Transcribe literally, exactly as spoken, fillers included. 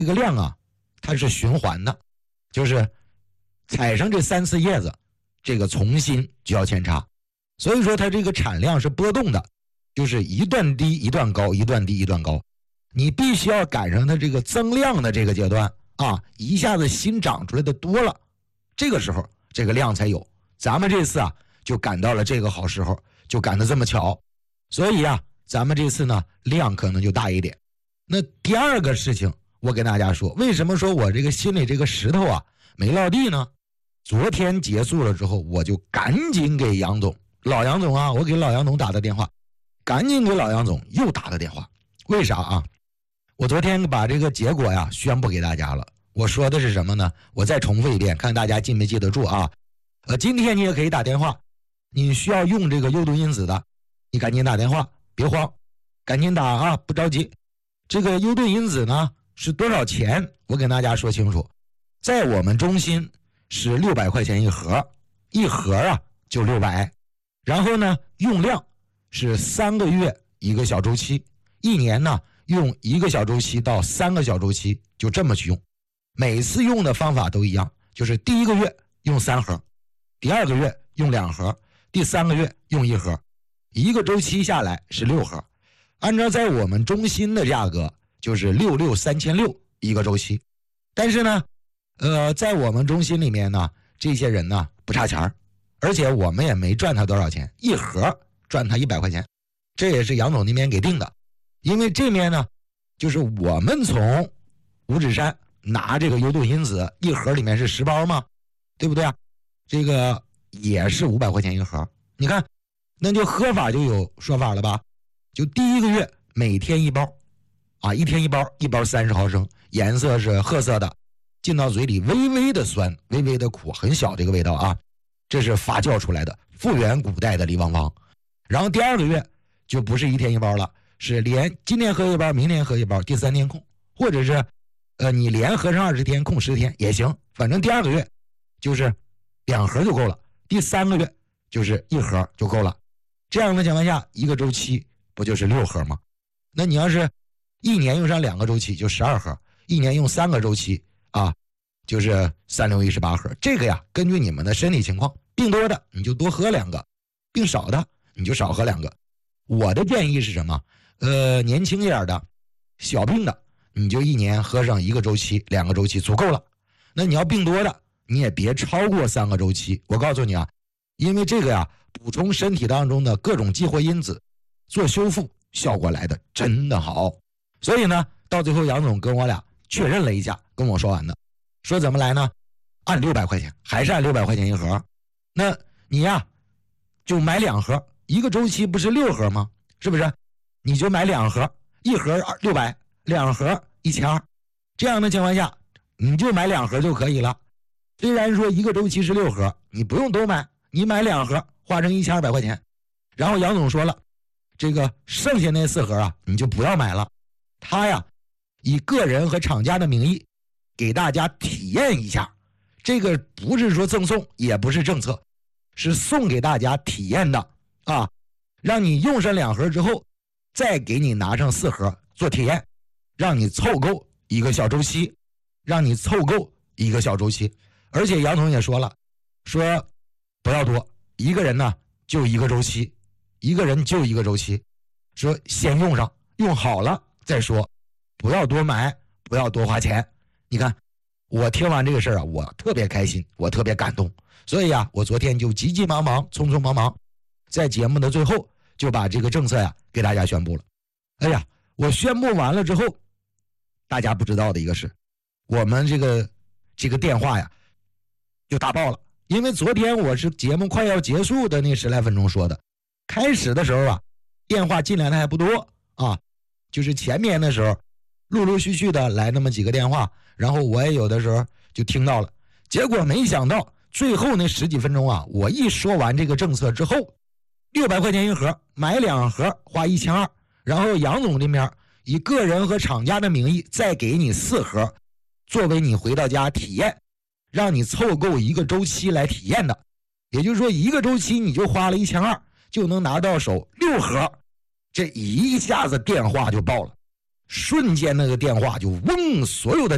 这个量啊，它是循环的，就是踩上这三次叶子，这个重新就要扦插，所以说它这个产量是波动的，就是一段低一段高，一段低一段高，你必须要赶上它这个增量的这个阶段啊，一下子新长出来的多了，这个时候这个量才有。咱们这次啊就赶到了这个好时候，就赶得这么巧，所以啊咱们这次呢量可能就大一点。那第二个事情我跟大家说，为什么说我这个心里这个石头啊没落地呢？昨天结束了之后，我就赶紧给杨总，老杨总啊，我给老杨总打的电话，赶紧给老杨总又打的电话。为啥啊？我昨天把这个结果呀宣布给大家了。我说的是什么呢？我再重复一遍，看大家记没记得住啊？呃，今天你也可以打电话，你需要用这个诱动因子的，你赶紧打电话，别慌，赶紧打啊，不着急。这个诱动因子呢是多少钱？我跟大家说清楚，在我们中心是六百块钱一盒，一盒啊就六百，然后呢用量是三个月一个小周期，一年呢用一个小周期到三个小周期，就这么去用。每次用的方法都一样，就是第一个月用三盒，第二个月用两盒，第三个月用一盒，一个周期下来是六盒。按照在我们中心的价格就是六六三千六一个周期，但是呢，呃，在我们中心里面呢，这些人呢不差钱，而且我们也没赚他多少钱，一盒赚他一百块钱，这也是杨总那边给定的。因为这面呢，就是我们从五指山拿这个诱动因子，一盒里面是十包嘛，对不对啊？这个也是五百块钱一盒，你看，那就喝法就有说法了吧？就第一个月每天一包，啊，一天一包，一包三十毫升，颜色是褐色的，进到嘴里微微的酸，微微的苦，很小这个味道啊，这是发酵出来的，复原古代的李旺旺。然后第二个月就不是一天一包了，是连今天喝一包，明天喝一包，第三天空，或者是呃你连喝上二十天，空十天也行，反正第二个月就是两盒就够了，第三个月就是一盒就够了。这样的情况下，一个周期不就是六盒吗？那你要是一年用上两个周期就十二盒，一年用三个周期啊，就是三六一十八盒。这个呀，根据你们的身体情况，病多的你就多喝两个，病少的你就少喝两个。我的建议是什么？呃，年轻一点的，小病的，你就一年喝上一个周期、两个周期足够了。那你要病多的，你也别超过三个周期。我告诉你啊，因为这个呀，补充身体当中的各种激活因子，做修复效果来的真的好。所以呢，到最后杨总跟我俩确认了一下，跟我说完的，说怎么来呢？按六百块钱，还是按六百块钱一盒。那你呀，就买两盒，一个周期不是六盒吗？是不是？你就买两盒，一盒六百，两盒一千二。这样的情况下，你就买两盒就可以了。虽然说一个周期是六盒，你不用都买，你买两盒，花成一千二百块钱。然后杨总说了，这个剩下那四盒啊，你就不要买了。他呀，以个人和厂家的名义给大家体验一下，这个不是说赠送，也不是政策，是送给大家体验的啊，让你用上两盒之后，再给你拿上四盒做体验，让你凑够一个小周期，让你凑够一个小周期。而且杨总也说了，说不要多，一个人呢就一个周期，一个人就一个周期，说先用上，用好了再说，不要多买，不要多花钱。你看我听完这个事儿啊，我特别开心，我特别感动。所以啊，我昨天就急急忙忙匆匆忙忙在节目的最后就把这个政策呀给大家宣布了。哎呀，我宣布完了之后，大家不知道的一个是，我们这个这个电话呀就打爆了。因为昨天我是节目快要结束的那十来分钟说的，开始的时候啊电话进来的还不多啊，就是前面的时候陆陆续续的来那么几个电话，然后我也有的时候就听到了。结果没想到最后那十几分钟啊，我一说完这个政策之后，六百块钱一盒，买两盒花一千二，然后杨总这边以个人和厂家的名义再给你四盒，作为你回到家体验，让你凑够一个周期来体验的。也就是说一个周期你就花了一千二，就能拿到手六盒。这一下子电话就爆了，瞬间那个电话就嗡，所有的